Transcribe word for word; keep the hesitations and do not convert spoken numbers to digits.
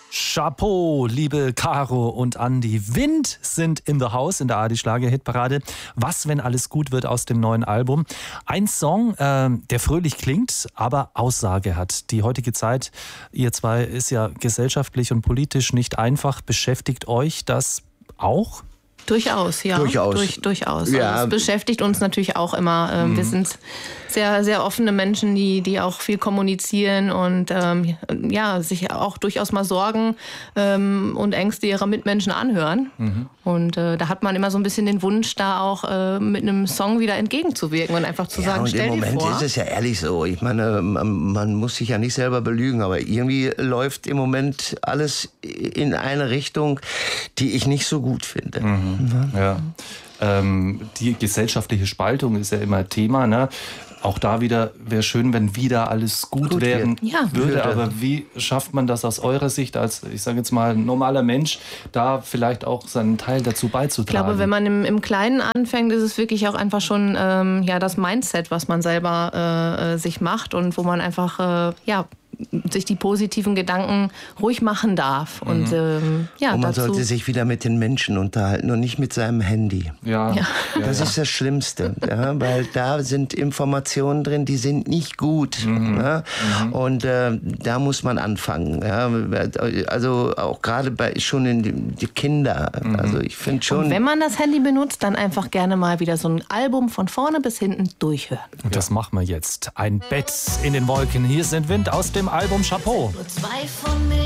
Chapeau, liebe Caro und Andi. Wind sind in the house in der A D Schlager-Hitparade. Was, wenn alles gut wird aus dem neuen Album? Ein Song, äh, der fröhlich klingt, aber Aussage hat. Die heutige Zeit, ihr zwei, ist ja gesellschaftlich und politisch nicht einfach. Beschäftigt euch das auch? Durchaus, ja. Durchaus. Durch, durchaus. Ja. Also es beschäftigt uns natürlich auch immer. Ähm, mhm. Wir sind sehr, sehr offene Menschen, die, die auch viel kommunizieren und ähm, ja, sich auch durchaus mal Sorgen ähm, und Ängste ihrer Mitmenschen anhören. Mhm. Und äh, da hat man immer so ein bisschen den Wunsch, da auch äh, mit einem Song wieder entgegenzubirken und einfach zu ja, sagen, und stell im dir Moment vor. ist es ja ehrlich so. Ich meine, man, man muss sich ja nicht selber belügen, aber irgendwie läuft im Moment alles in eine Richtung, die ich nicht so gut finde. Mhm. Ja. Ähm, die gesellschaftliche Spaltung ist ja immer Thema, ne? Auch da wieder wäre schön, wenn wieder alles gut, gut werden ja. würde. Aber wie schafft man das aus eurer Sicht als, ich sage jetzt mal, normaler Mensch, da vielleicht auch seinen Teil dazu beizutragen? Ich glaube, wenn man im, im Kleinen anfängt, ist es wirklich auch einfach schon ähm, ja, das Mindset, was man selber äh, sich macht und wo man einfach äh, ja, sich die positiven Gedanken ruhig machen darf. Mhm. Und, ähm, ja, und man dazu sollte sich wieder mit den Menschen unterhalten und nicht mit seinem Handy. Ja. Ja. Das ja. ist das Schlimmste, ja, weil da sind Informationen drin, die sind nicht gut. Mhm. Ja, mhm. Und äh, da muss man anfangen. Ja, also auch gerade bei schon in die, die Kinder. Mhm. Also ich finde schon. Und wenn man das Handy benutzt, dann einfach gerne mal wieder so ein Album von vorne bis hinten durchhören. Und das machen wir jetzt. Ein Bett in den Wolken. Hier sind Wind aus dem Album Chapeau. Nur zwei von mir.